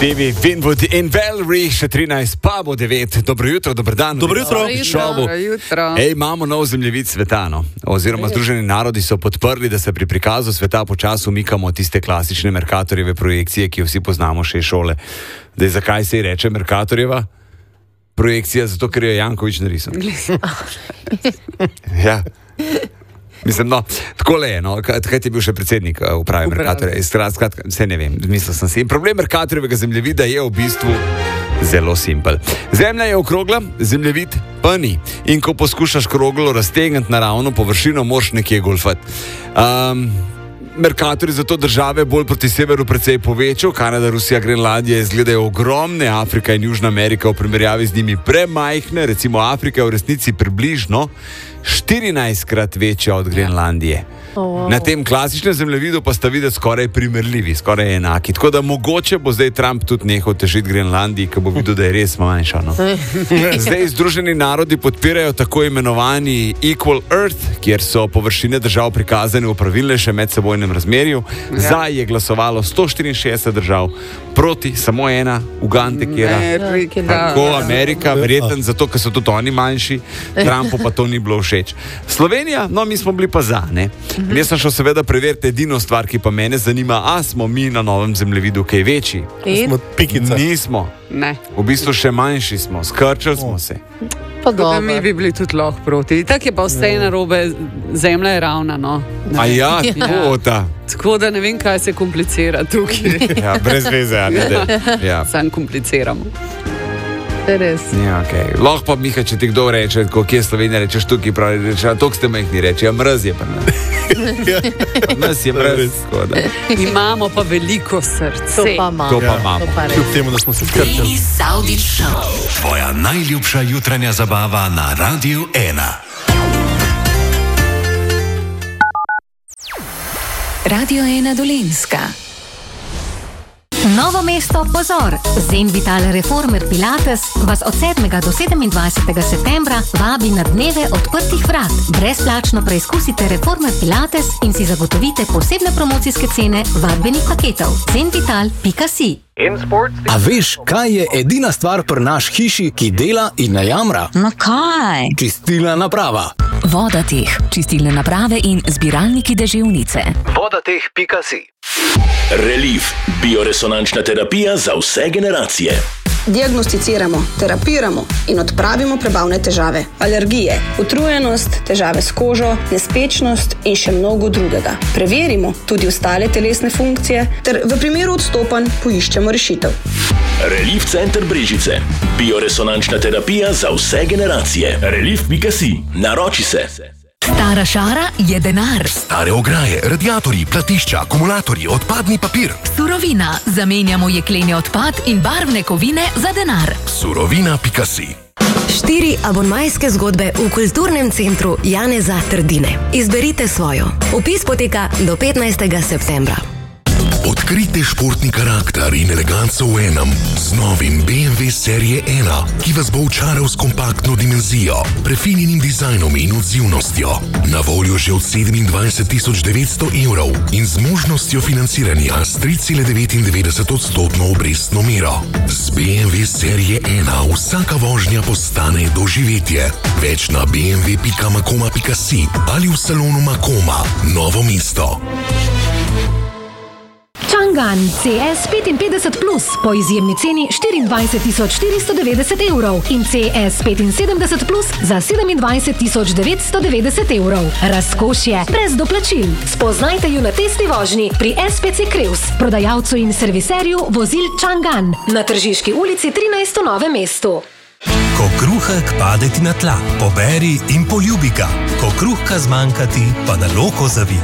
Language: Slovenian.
Stevie Winwood in Valerie, še 13, pa bo 9. Dobro jutro, dober dan. Dobro jutro. Ej, imamo nov zemljevid sveta, no. Oziroma Združeni narodi so podprli, da se pri prikazu sveta počasi umikamo od tiste klasične Mercatorjeve projekcije, ki jo vsi poznamo še iz šole. Zdaj, zakaj se ji reče Mercatorjeva projekcija? Zato, ker jo je Janković narisal. Ja. Mislim, no, takole je, no, takrat je bil še predsednik uprave Mercatorja. Skratka, vse ne vem, mislil sem si. In problem Mercatorjevega zemljevida je v bistvu zelo simpel. Zemlja je okrogla, zemljevid pa ni. In ko poskušaš kroglo raztegniti na ravno površino, moraš nekje golfati. Mercator je zato države bolj proti severu precej povečal. Kanada, Rusija, Grenlandija izgledajo ogromne, Afrika in Južna Amerika v primerjavi z njimi premajhne. Recimo Afrika je v resnici približno 14-krat večja od Grenlandije. Na tem klasičnem zemljevidu pa sta videti skoraj primerljivi, skoraj enaki. Tako da mogoče bo zdaj Trump tudi nehal težiti Grenlandiji, ker bo videl, da je res manjša. No? Zdaj Združeni narodi podpirajo tako imenovani Equal Earth, kjer so površine držav prikazane v pravilnejšem medsebojnem razmerju. Za je glasovalo 164 držav, proti samo ena, Ugande, Amerika, verjetno zato, ker so tudi oni manjši, Trumpu pa to ni bilo všeč. Slovenija, no, mi smo bili pa za, ne? Jaz sem šel seveda preveriti edino stvar, ki pa mene zanima, a smo mi na novem zemljevidu kaj večji? Smo pikica. Nismo. Ne. V bistvu še manjši smo, skrčili smo se. Pa da mi bi bili tudi lahko proti. Tako je pa vse narobe, zemlja je ravna, no. A ja, tako ta. Tako da ne vem, kaj se komplicira tukaj. Ja, brez veze, ja. Sam kompliciramo. Res. Ja, okay. Lahko pa, Miha, če ti kdo reče, kje je Slovenija, rečeš tukaj, pravi, reče, a toliko ste majhni, reče, ja, mrz je pa nas. Nas je mrz. Imamo pa veliko srce. To pa imamo. Kljub temu, da smo se skrčili. Tvoja najljubša jutranja zabava na Radiu 1. Radio 1 Dolenjska. Novo mesto, pozor! Zen Vital Reformer Pilates vas od 7. do 27. septembra vabi na dneve odprtih vrat. Brezplačno preizkusite Reformer Pilates in si zagotovite posebne promocijske cene vadbenih paketov. zenvital.si. A veš, kaj je edina stvar pri naš hiši, ki dela in ne jamra? No kaj? Čistilna naprava. Vodateh, čistilne naprave in zbiralniki deževnice. Vodateh.si. Relief, bioresonančna terapija za vse generacije. Diagnosticiramo, terapiramo in odpravimo prebavne težave, alergije, utrujenost, težave s kožo, nespečnost in še mnogo drugega. Preverimo tudi ostale telesne funkcije ter v primeru odstopanj poiščemo rešitev. Relief Center Brežice. Bioresonančna terapija za vse generacije. Relief.si. Naroči se. Stara šara je denar. Stare ograje, radiatorji, platišča, akumulatorji, odpadni papir. Surovina. Zamenjamo jekleni odpad in barvne kovine za denar. Surovina.si. 4 abonmajske zgodbe v kulturnem centru Janeza Trdine. Izberite svojo. Vpis poteka do 15. septembra. Odkrite športni karakter in eleganco v enem z novim BMW serije 1, ki vas bo očaral s kompaktno dimenzijo, prefinjenim dizajnom in odzivnostjo. Na voljo že od 27.900 evrov in z možnostjo financiranja s 3,99% obrestno mero. Z BMW serije 1 vsaka vožnja postane doživetje. Več na bmw.makoma.si ali v salonu Makoma, Novo mesto. Chang'an CS 55 Plus po izjemni ceni 24.490 evrov in CS 75 Plus za 27.990 evrov. Razkošje brez doplačil. Spoznajte ju na testni vožnji pri SPC Cruise, prodajalcu in serviserju vozil Chang'an na Tržiški ulici 13 v Novem mestu. Ko kruhek pade ti na tla, poberi in poljubi ga. Ko kruhka zmanjka ti, pa na loko zavi.